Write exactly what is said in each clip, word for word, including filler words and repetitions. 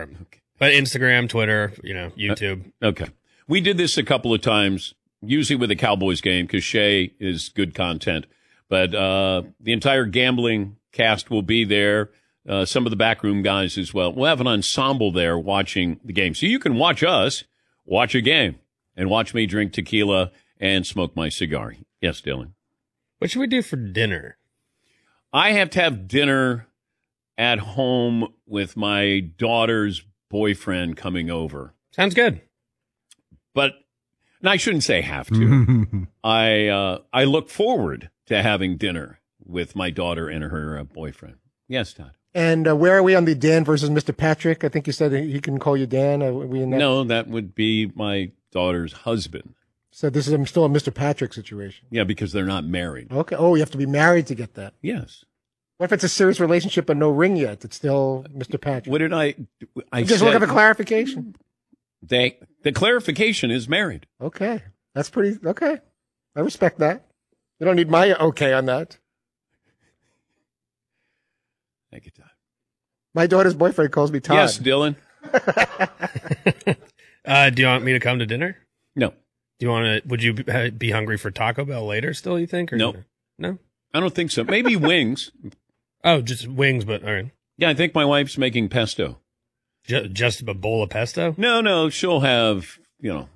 platform. Okay. But Instagram, Twitter, you know, YouTube. Uh, okay. We did this a couple of times, usually with the Cowboys game, because Shea is good content. But uh, the entire gambling cast will be there. Uh, some of the backroom guys as well. We'll have an ensemble there watching the game. So you can watch us watch a game and watch me drink tequila and smoke my cigar. Yes, Dylan. What should we do for dinner? I have to have dinner at home with my daughter's boyfriend coming over. Sounds good. But and I shouldn't say have to. I uh, I look forward to having dinner with my daughter and her uh, boyfriend. Yes, Todd. And uh, where are we on the Dan versus Mister Patrick? I think you said he can call you Dan. Are we in that? No, that would be my daughter's husband. So this is still a Mister Patrick situation. Yeah, because they're not married. Okay. Oh, you have to be married to get that. Yes. What if it's a serious relationship but no ring yet? It's still Mister Patrick. What did I? I just said, look at the clarification. They the clarification is married. Okay, that's pretty. Okay, I respect that. You don't need my okay on that. Thank you, Todd. My daughter's boyfriend calls me Todd. Yes, Dylan. uh, do you want me to come to dinner? No. Do you want to? Would you be hungry for Taco Bell later? Still, you think? Or no. No. I don't think so. Maybe wings. Oh, just wings, but all right. Yeah, I think my wife's making pesto. Just, just a bowl of pesto? No, no, she'll have, you know,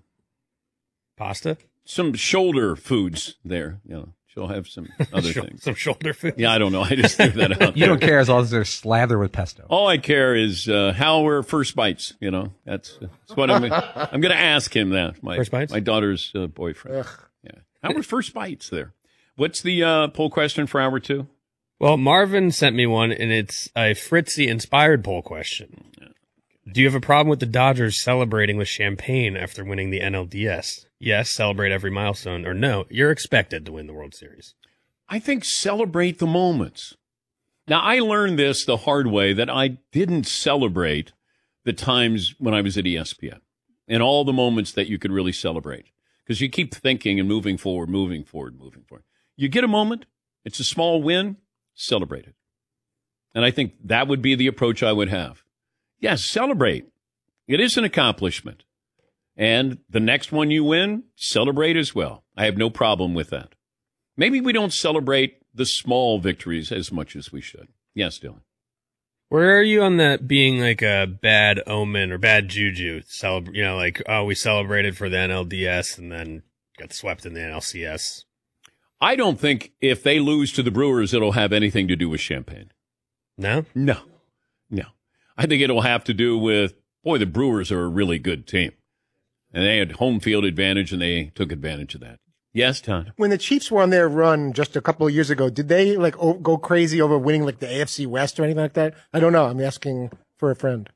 pasta, some shoulder foods there. You know, she'll have some other things. Some shoulder food. Yeah, I don't know. I just threw that out. You don't care as long as they're slathered with pesto. All I care is uh, how were first bites. You know, that's, that's what I'm. I'm going to ask him that. My first bites? my daughter's uh, boyfriend. Ugh. Yeah, how were first bites there? What's the uh, poll question for hour two? Well, Marvin sent me one, and it's a Fritzy-inspired poll question. Do you have a problem with the Dodgers celebrating with champagne after winning the N L D S? Yes, celebrate every milestone, or no, you're expected to win the World Series. I think celebrate the moments. Now, I learned this the hard way, that I didn't celebrate the times when I was at E S P N and all the moments that you could really celebrate, because you keep thinking and moving forward, moving forward, moving forward. You get a moment, it's a small win, celebrate it. And I think that would be the approach I would have. Yes, celebrate. It is an accomplishment. And the next one you win, celebrate as well. I have no problem with that. Maybe we don't celebrate the small victories as much as we should. Yes, Dylan. Where are you on that being like a bad omen or bad juju? Celebr- you know, like, oh, we celebrated for the N L D S and then got swept in the N L C S. I don't think if they lose to the Brewers, it'll have anything to do with champagne. No? No. No. I think it'll have to do with, boy, the Brewers are a really good team. And they had home field advantage, and they took advantage of that. Yes, Todd? When the Chiefs were on their run just a couple of years ago, did they like o- go crazy over winning like the A F C West or anything like that? I don't know. I'm asking for a friend.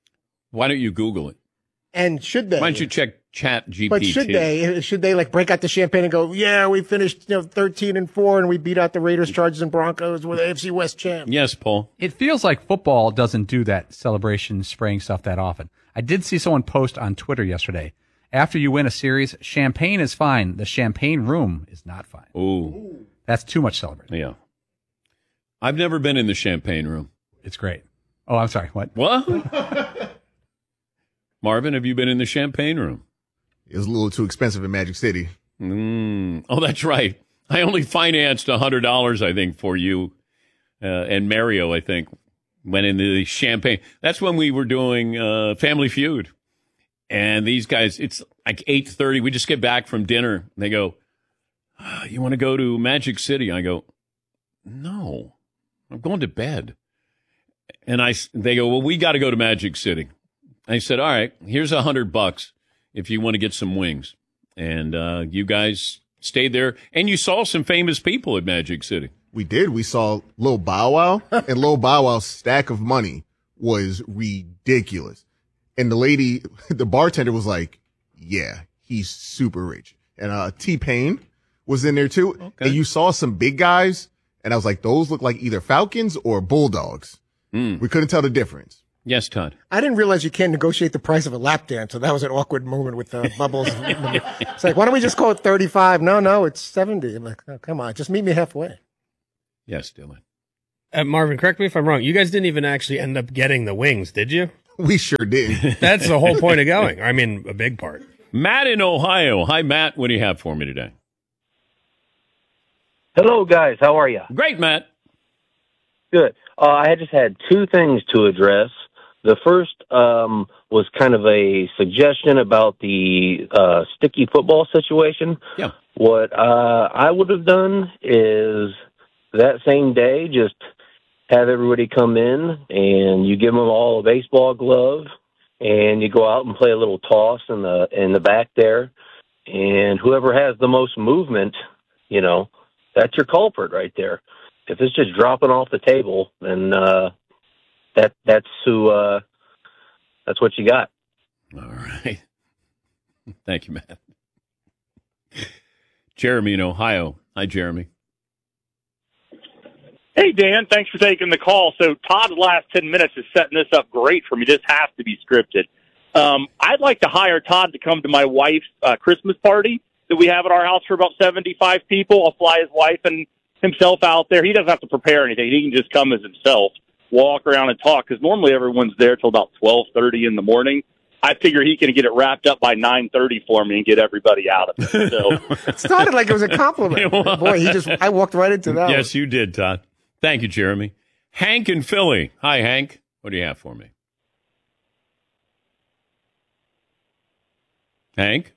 Why don't you Google it? And should they? Why don't you check Chat G P T? But should they? Should they like break out the champagne and go, yeah, we finished, you know, thirteen and four and we beat out the Raiders, Chargers, and Broncos with A F C West champ? Yes, Paul. It feels like football doesn't do that celebration spraying stuff that often. I did see someone post on Twitter yesterday. After you win a series, champagne is fine. The champagne room is not fine. Ooh. That's too much celebrating. Yeah. I've never been in the champagne room. It's great. Oh, I'm sorry. What? What? Marvin, have you been in the champagne room? It was a little too expensive in Magic City. Mm. Oh, that's right. I only financed one hundred dollars, I think, for you. Uh, and Mario, I think, went into the champagne. That's when we were doing uh, Family Feud. And these guys, it's like eight thirty. We just get back from dinner. And they go, oh, you want to go to Magic City? I go, no, I'm going to bed. And I, they go, well, we got to go to Magic City. I said, all right, here's a hundred bucks if you want to get some wings. And uh, you guys stayed there. And you saw some famous people at Magic City. We did. We saw Lil Bow Wow. And Lil Bow Wow's stack of money was ridiculous. And the lady, the bartender was like, yeah, he's super rich. And uh, T-Pain was in there too. Okay. And you saw some big guys. And I was like, those look like either Falcons or Bulldogs. Mm. We couldn't tell the difference. Yes, Todd. I didn't realize you can't negotiate the price of a lap dance. So that was an awkward moment with uh, Bubbles. It's like, why don't we just call it thirty-five? No, no, it's seventy. I'm like, oh, come on, just meet me halfway. Yes, Dylan. Uh, Marvin, correct me if I'm wrong. You guys didn't even actually end up getting the wings, did you? We sure did. That's the whole point of going. I mean, a big part. Matt in Ohio. Hi, Matt. What do you have for me today? Hello, guys. How are you? Great, Matt. Good. Uh, I just had two things to address. The first um, was kind of a suggestion about the uh, sticky football situation. Yeah. What uh, I would have done is that same day just have everybody come in and you give them all a baseball glove and you go out and play a little toss in the in the back there, and whoever has the most movement, you know, that's your culprit right there. If it's just dropping off the table, then uh, that that's who uh, that's what you got. All right. Thank you, Matt. Jeremy in Ohio. Hi, Jeremy. Hey, Dan. Thanks for taking the call. So Todd's last ten minutes is setting this up great for me. This has to be scripted. Um, I'd like to hire Todd to come to my wife's uh, Christmas party that we have at our house for about seventy-five people. I'll fly his wife and himself out there. He doesn't have to prepare anything. He can just come as himself, walk around and talk, because normally everyone's there till about twelve thirty in the morning. I figure he can get it wrapped up by nine thirty for me and get everybody out of it. So. It started like it was a compliment. Boy, he just I walked right into that. Yes, one. you did, Todd. Thank you, Jeremy. Hank in Philly. Hi, Hank. What do you have for me? Hank?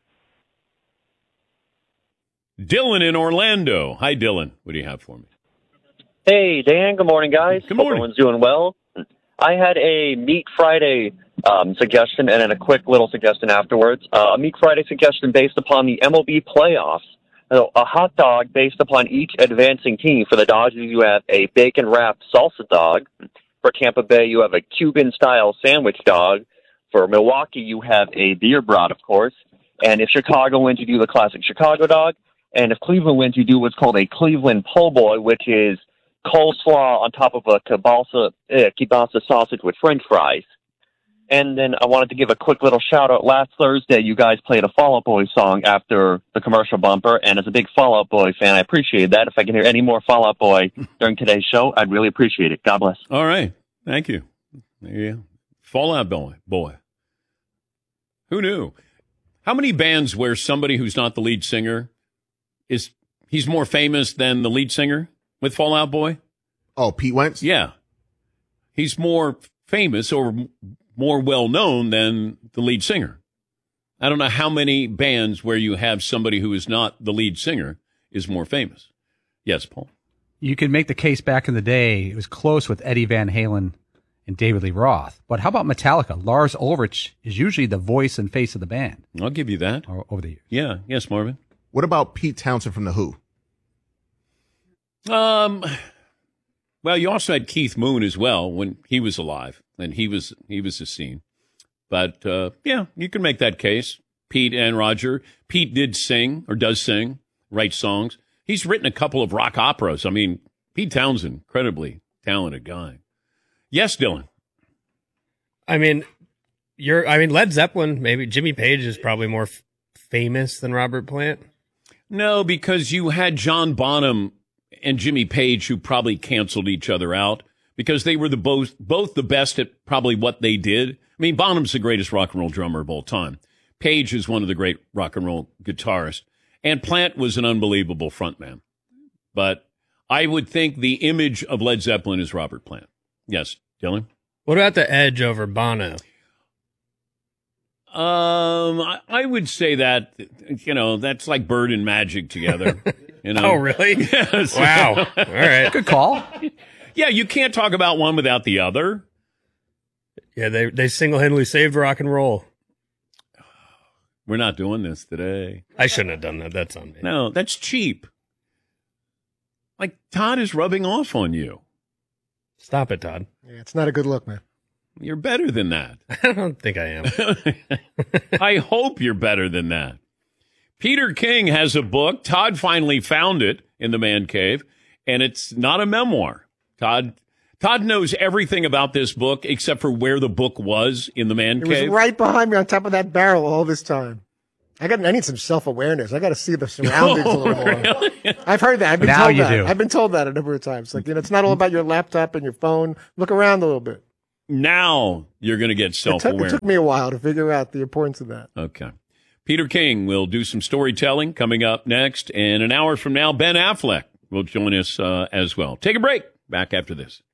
Dylan in Orlando. Hi, Dylan. What do you have for me? Hey, Dan. Good morning, guys. Good morning. Hope everyone's doing well. I had a Meat Friday um, suggestion and then a quick little suggestion afterwards. Uh, a Meat Friday suggestion based upon the M L B playoffs. So a hot dog based upon each advancing team. For the Dodgers, you have a bacon-wrapped salsa dog. For Tampa Bay, you have a Cuban-style sandwich dog. For Milwaukee, you have a beer brat, of course. And if Chicago wins, you do the classic Chicago dog. And if Cleveland wins, you do what's called a Cleveland po' boy, which is coleslaw on top of a kielbasa, uh, kielbasa sausage with French fries. And then I wanted to give a quick little shout-out. Last Thursday, you guys played a Fall Out Boy song after the commercial bumper, and as a big Fall Out Boy fan, I appreciate that. If I can hear any more Fall Out Boy during today's show, I'd really appreciate it. God bless. All right. Thank you. There you go. Fall Out Boy. Boy. Who knew? How many bands where somebody who's not the lead singer is he's more famous than the lead singer with Fall Out Boy? Oh, Pete Wentz? Yeah. He's more famous or more well-known than the lead singer. I don't know how many bands where you have somebody who is not the lead singer is more famous. Yes, Paul? You can make the case back in the day. It was close with Eddie Van Halen and David Lee Roth. But how about Metallica? Lars Ulrich is usually the voice and face of the band. I'll give you that. Over the years. Yeah. Yes, Marvin? What about Pete Townsend from The Who? Um, well, you also had Keith Moon as well when he was alive, and he was he was a scene. But uh, yeah, you can make that case. Pete and Roger. Pete did sing or does sing, write songs. He's written a couple of rock operas. I mean, Pete Townsend, incredibly talented guy. Yes, Dylan. I mean, you're. I mean, Led Zeppelin. Maybe Jimmy Page is probably more f- famous than Robert Plant. No, because you had John Bonham and Jimmy Page who probably canceled each other out because they were the both both the best at probably what they did. I mean, Bonham's the greatest rock and roll drummer of all time. Page is one of the great rock and roll guitarists. And Plant was an unbelievable frontman. But I would think the image of Led Zeppelin is Robert Plant. Yes, Dylan? What about the Edge over Bono? Um, I, I would say that, you know, that's like Bird and Magic together. You know? Oh, really? Yes. Wow. All right. Good call. Yeah, you can't talk about one without the other. Yeah, they they single-handedly saved rock and roll. We're not doing this today. I shouldn't have done that. That's on me. No, that's cheap. Like, Todd is rubbing off on you. Stop it, Todd. Yeah, it's not a good look, man. You're better than that. I don't think I am. I hope you're better than that. Peter King has a book. Todd finally found it in the man cave, and it's not a memoir. Todd Todd knows everything about this book except for where the book was in the man It cave. was right behind me on top of that barrel all this time. I got. I need some self-awareness. I got to see the surroundings Oh, a little more. really? I've heard that. I've been Now told you that. do. I've been told that a number of times. Like, you know, it's not all about your laptop and your phone. Look around a little bit. Now you're going to get It took, self-aware. it took me a while to figure out the importance of that. Okay. Peter King will do some storytelling coming up next. And an hour from now, Ben Affleck will join us uh, as well. Take a break. Back after this.